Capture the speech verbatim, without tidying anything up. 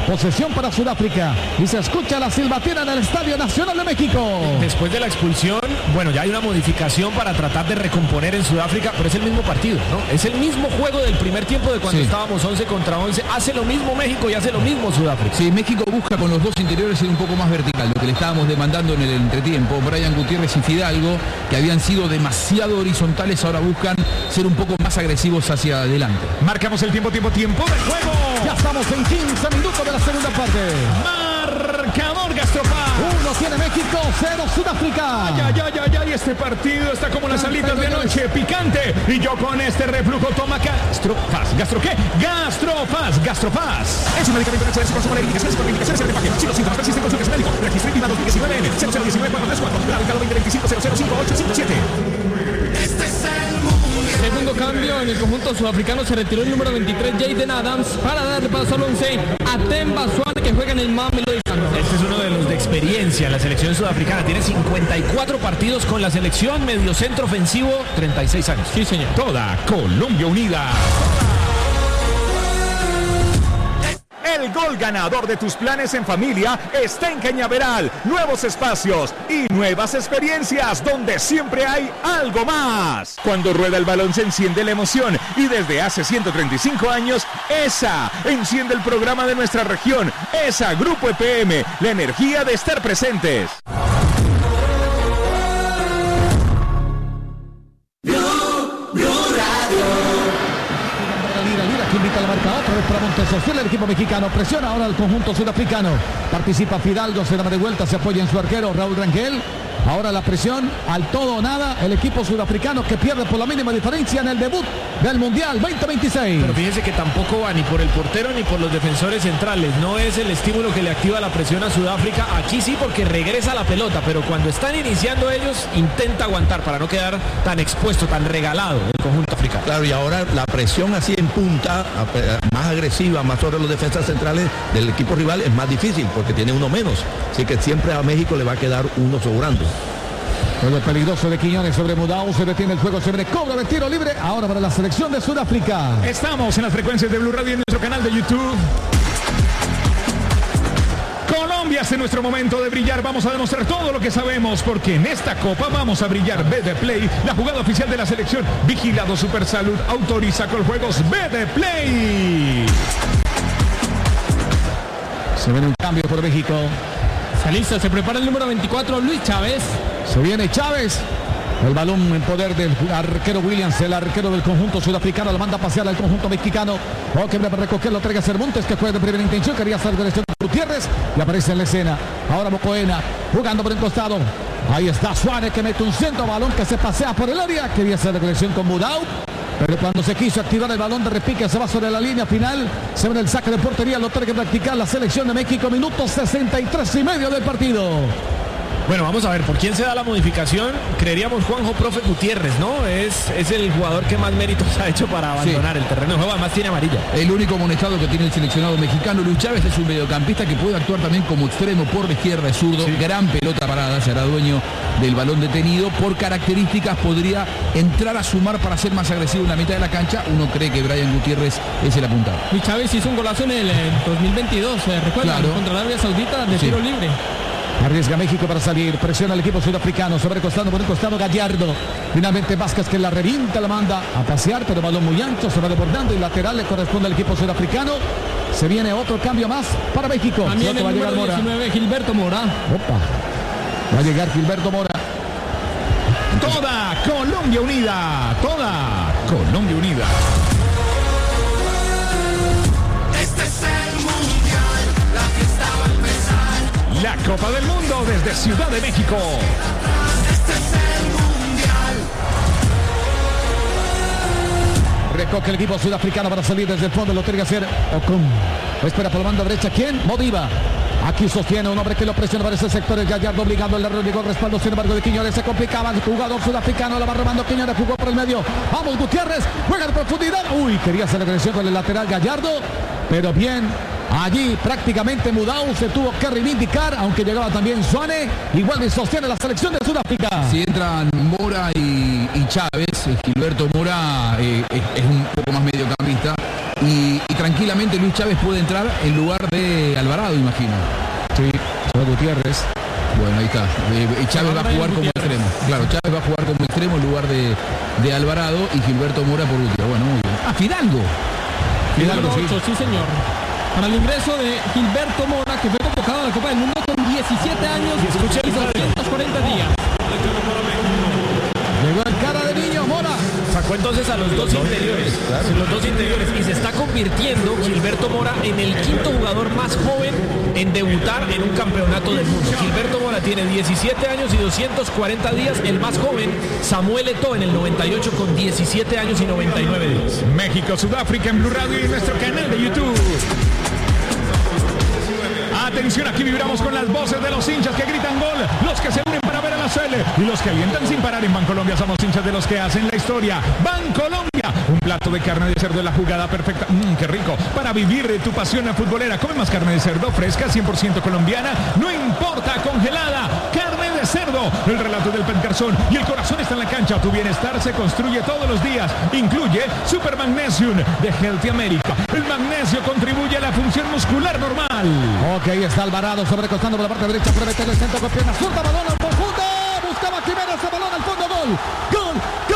Posesión para Sudáfrica. Y se escucha la silbatina en el Estadio Nacional de México. Después de la expulsión, bueno, ya hay una modificación para tratar de recomponer en Sudáfrica, pero es el mismo partido, ¿no? Es el mismo juego del primer tiempo de cuando sí. estábamos once contra once. Hace lo mismo México y hace lo mismo Sudáfrica. Sí, México busca con los dos interiores ser un poco más vertical, lo que le estábamos demandando en el entretiempo. Brian Gutiérrez y Fidalgo, que habían sido demasiado horizontales, ahora buscan ser un poco más agresivos hacia adelante. Marcamos el tiempo, tiempo, tiempo de juego. Ya estamos en quince minutos de la segunda parte. Marcador Gastropaz. Uno tiene México, cero Sudáfrica. Ay, ay, ay, ay, ay, este partido está como las alitas de anoche, picante. Y yo con este reflujo toma Gastropaz. ¿Gastro qué? Gastropaz, Gastropaz. Es un medicamento hecho de su consumo de indicaciones por indicaciones de empaque. Si los síntomas persisten, consulte a su médico. Registro INVIMA dos mil diecinueve N cero cero diecinueve cuatro tres cuatro. Radicalo veinte veinticinco cero cero cinco ocho cinco siete. Este es el mundial. Segundo cambio en el conjunto sudafricano, se retiró el número veintitrés Jaden Adams para darle paso al once a Themba Zwane, que juega en el Mamelodi Sundowns. Este es uno de los de experiencia en la selección sudafricana. Tiene cincuenta y cuatro partidos con la selección, medio centro ofensivo, treinta y seis años. Sí, señor. Toda Colombia unida. El gol ganador de tus planes en familia está en Cañaveral. Nuevos espacios y nuevas experiencias donde siempre hay algo más. Cuando rueda el balón se enciende la emoción y desde hace ciento treinta y cinco años, ESA enciende el programa de nuestra región. ESA Grupo E P M, la energía de estar presentes. Invita al marca otra vez para Montesocial, el equipo mexicano presiona ahora al conjunto sudafricano. Participa Fidalgo, se da de vuelta, se apoya en su arquero Raúl Rangel. Ahora la presión al todo o nada, el equipo sudafricano que pierde por la mínima diferencia en el debut del Mundial veinte veintiséis. Pero fíjense que tampoco va ni por el portero ni por los defensores centrales. No es el estímulo que le activa la presión a Sudáfrica. Aquí sí, porque regresa la pelota, pero cuando están iniciando ellos, intenta aguantar para no quedar tan expuesto, tan regalado el conjunto africano. Claro, y ahora la presión así en punta, más agresiva, más sobre los defensas centrales del equipo rival, es más difícil porque tiene uno menos. Así que siempre a México le va a quedar uno sobrando. Juego peligroso de Quiñones sobre Mudau, se detiene el juego, se viene cobra de tiro libre, ahora para la selección de Sudáfrica. Estamos en las frecuencias de Blue Radio en nuestro canal de YouTube. Colombia es nuestro momento de brillar, vamos a demostrar todo lo que sabemos, porque en esta copa vamos a brillar. B D Play, la jugada oficial de la selección, vigilado Supersalud, autoriza con juegos B D Play. Se viene un cambio por México. Está listo, se prepara el número veinticuatro, Luis Chávez. Se viene Chávez. El balón en poder del arquero Williams, el arquero del conjunto sudafricano, lo manda a pasear al conjunto mexicano. O que para recoger lo traiga Cervantes, que juega de primera intención, quería hacer dirección de Gutiérrez y aparece en la escena. Ahora Mocoena jugando por el costado. Ahí está Zwane, que mete un centro, balón que se pasea por el área. Quería hacer la conexión con Mudau, pero cuando se quiso activar el balón de repique, se va sobre la línea final. Se ve el saque de portería, lo tiene que practicar la selección de México. Minuto sesenta y tres y medio del partido. Bueno, vamos a ver, ¿por quién se da la modificación? Creeríamos Juanjo Profe Gutiérrez, ¿no? Es, es el jugador que más méritos ha hecho para abandonar sí. el terreno de juego, además tiene amarilla. El único amonestado que tiene el seleccionado mexicano. Luis Chávez es un mediocampista que puede actuar también como extremo por la izquierda, es zurdo, sí. gran pelota parada, será dueño del balón detenido. Por características podría entrar a sumar para ser más agresivo en la mitad de la cancha. Uno cree que Brian Gutiérrez es el apuntado. Luis Chávez hizo un golazo en el dos mil veintidós, ¿se recuerdan? Claro. Contra la Arabia Saudita de sí. tiro libre. Arriesga México para salir, presiona el equipo sudafricano, sobre el costado, por el costado Gallardo. Finalmente Vázquez, que la revienta, la manda a pasear, pero balón muy ancho, se va desbordando y lateral le corresponde al equipo sudafricano. Se viene otro cambio más para México. También el va a llegar Mora. diecinueve, Gilberto Mora. Opa. Va a llegar Gilberto Mora. Toda Colombia unida, toda Colombia unida. Este es el mundial, la fiesta va a empezar. La Copa del Mundo desde Ciudad de México. Este es el mundial. Recoge el equipo sudafricano para salir desde el fondo, lo tiene que hacer Ocon. Espera por la banda derecha, ¿quién? Modiva. Aquí sostiene un hombre que lo presiona para ese sector, el Gallardo obligando el error, llegó el respaldo, sin embargo de Quiñones se complicaba, el jugador sudafricano la va robando, Quiñones jugó por el medio, vamos Gutiérrez, juega de profundidad, uy, quería hacer la conexión con el lateral Gallardo, pero bien, allí prácticamente Mudau se tuvo que reivindicar, aunque llegaba también Zwane, igual y sostiene la selección de Sudáfrica. Si entran Mora y, y Chávez, Gilberto Mora eh, es, es un poco más mediocampista, Y, y tranquilamente Luis Chávez puede entrar en lugar de Alvarado, imagino. Sí, Chávez Gutiérrez. Bueno, ahí está. Eh, Chávez va a jugar como extremo. Claro, Chávez va a jugar como extremo en lugar de, de Alvarado y Gilberto Mora por Gutiérrez. Bueno, muy bien. Ah, Fidalgo. Fidalgo, sí. ocho, sí señor. Para el ingreso de Gilberto Mora, que fue convocado a la Copa del Mundo con diecisiete años y doscientos cuarenta días. Llegó en cara de niño Mora. Sacó entonces a los dos interiores, claro. los dos interiores y se está convirtiendo Gilberto Mora en el quinto jugador más joven en debutar en un campeonato del mundo. Gilberto Mora tiene diecisiete años y doscientos cuarenta días, el más joven Samuel Eto'o en el noventa y ocho con diecisiete años y noventa y nueve días. México, Sudáfrica en Blue Radio y en nuestro canal de YouTube. Atención, aquí vibramos con las voces de los hinchas que gritan gol, los que se unen para ver a la Sele y los que alientan sin parar. En Bancolombia somos hinchas de los que hacen la historia. Bancolombia, un plato de carne de cerdo de la jugada perfecta. Mmm, qué rico. Para vivir tu pasión futbolera, come más carne de cerdo fresca, cien por ciento colombiana, no importa congelada. Carne de cerdo, el relato del Pencarzón y el corazón está en la cancha. Tu bienestar se construye todos los días. Incluye Super Magnesium de Healthy America. El magnesio contribuye a la función muscular normal. Ok, ahí está Alvarado sobrecostando por la parte derecha, puede meter el centro con pierna zurda, balón al conjunto, buscaba Jiménez, el balón al fondo, gol, gol, gol.